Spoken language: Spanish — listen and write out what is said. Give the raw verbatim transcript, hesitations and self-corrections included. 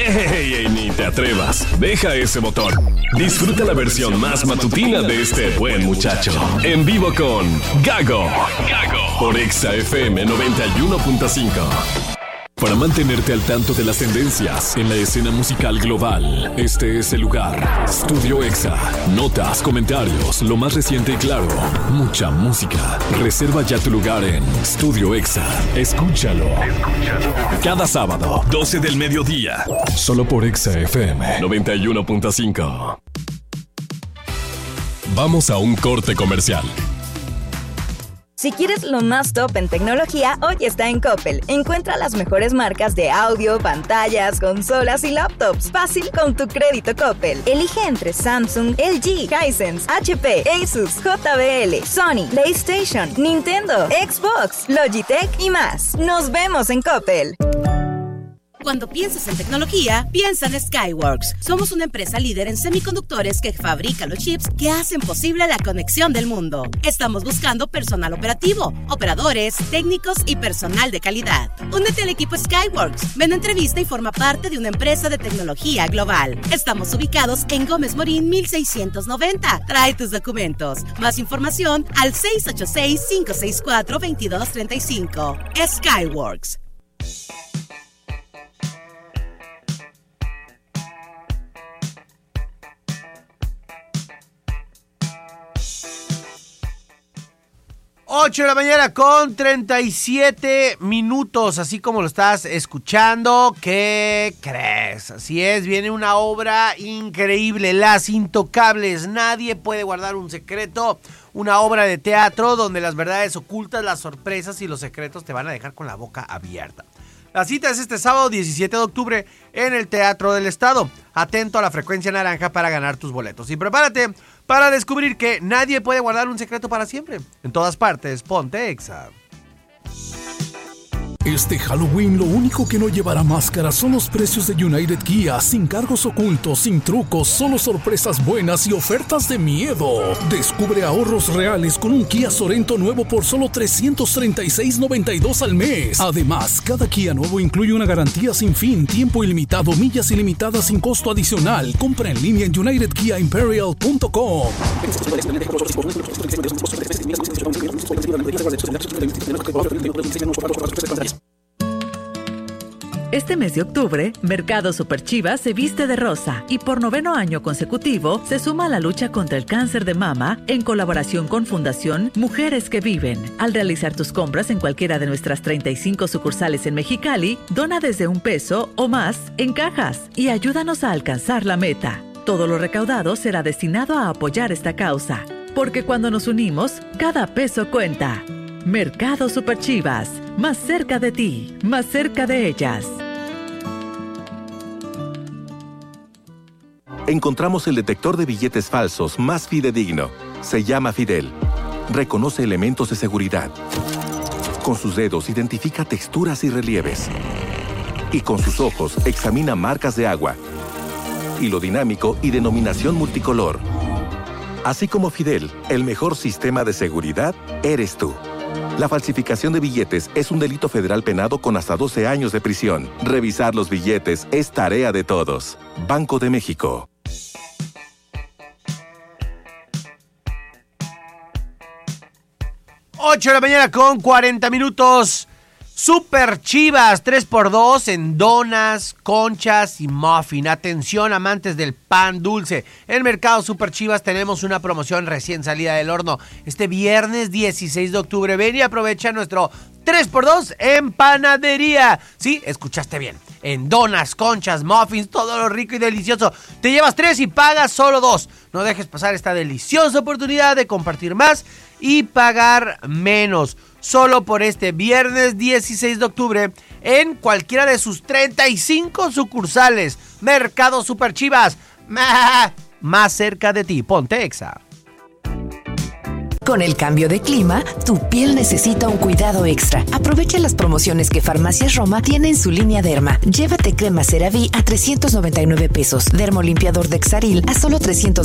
¡Ey, ey, ni te atrevas! Deja ese botón. Disfruta la versión más matutina de este buen muchacho. En vivo con Gago. Gago. Por Exa F M noventa y uno punto cinco. Para mantenerte al tanto de las tendencias en la escena musical global, este es el lugar. Studio Exa. Notas, comentarios, lo más reciente y claro. Mucha música. Reserva ya tu lugar en Studio Exa. Escúchalo. Escúchalo. Cada sábado, doce del mediodía. Solo por Exa F M noventa y uno punto cinco. Vamos a un corte comercial. Si quieres lo más top en tecnología, hoy está en Coppel. Encuentra las mejores marcas de audio, pantallas, consolas y laptops. Fácil con tu crédito Coppel. Elige entre Samsung, L G, Hisense, H P, Asus, J B L, Sony, PlayStation, Nintendo, Xbox, Logitech y más. Nos vemos en Coppel. Cuando piensas en tecnología, piensa en Skyworks. Somos una empresa líder en semiconductores que fabrica los chips que hacen posible la conexión del mundo. Estamos buscando personal operativo, operadores, técnicos y personal de calidad. Únete al equipo Skyworks. Ven a entrevista y forma parte de una empresa de tecnología global. Estamos ubicados en Gómez Morín mil seiscientos noventa. Trae tus documentos. Más información al seis ocho seis, cinco seis cuatro, dos dos tres cinco. Skyworks. ocho de la mañana con treinta y siete minutos, así como lo estás escuchando. ¿Qué crees? Así es, viene una obra increíble, Las Intocables. Nadie puede guardar un secreto. Una obra de teatro donde las verdades ocultas, las sorpresas y los secretos te van a dejar con la boca abierta. La cita es este sábado diecisiete de octubre en el Teatro del Estado. Atento a la frecuencia naranja para ganar tus boletos. Y prepárate para descubrir que nadie puede guardar un secreto para siempre. En todas partes, ponte Exa. Este Halloween lo único que no llevará máscara son los precios de United Kia, sin cargos ocultos, sin trucos, solo sorpresas buenas y ofertas de miedo. Descubre ahorros reales con un Kia Sorento nuevo por solo trescientos treinta y seis noventa y dos al mes. Además, cada Kia nuevo incluye una garantía sin fin, tiempo ilimitado, millas ilimitadas sin costo adicional. Compra en línea en united kia imperial punto com. Este mes de octubre, Mercado Super Chivas se viste de rosa y por noveno año consecutivo se suma a la lucha contra el cáncer de mama en colaboración con Fundación Mujeres que Viven. Al realizar tus compras en cualquiera de nuestras treinta y cinco sucursales en Mexicali, dona desde un peso o más en cajas y ayúdanos a alcanzar la meta. Todo lo recaudado será destinado a apoyar esta causa, porque cuando nos unimos, cada peso cuenta. Mercado Super Chivas, más cerca de ti, más cerca de ellas. Encontramos el detector de billetes falsos más fidedigno. Se llama Fidel. Reconoce elementos de seguridad. Con sus dedos identifica texturas y relieves. Y con sus ojos examina marcas de agua, hilo dinámico y denominación multicolor. Así como Fidel, el mejor sistema de seguridad eres tú. La falsificación de billetes es un delito federal penado con hasta doce años de prisión. Revisar los billetes es tarea de todos. Banco de México. ocho de la mañana con cuarenta minutos. Super Chivas, tres por dos en donas, conchas y muffin. Atención, amantes del pan dulce. En Mercado Super Chivas tenemos una promoción recién salida del horno. Este viernes dieciséis de octubre, ven y aprovecha nuestro tres por dos en panadería. Sí, escuchaste bien. En donas, conchas, muffins, todo lo rico y delicioso. Te llevas tres y pagas solo dos. No dejes pasar esta deliciosa oportunidad de compartir más y pagar menos. Solo por este viernes dieciséis de octubre en cualquiera de sus treinta y cinco sucursales. Mercado Super Chivas, más cerca de ti. Ponte Exa. Con el cambio de clima, tu piel necesita un cuidado extra. Aprovecha las promociones que Farmacias Roma tiene en su línea Derma. Llévate crema CeraVe a trescientos noventa y nueve pesos. Dermolimpiador Dexaril a solo trescientos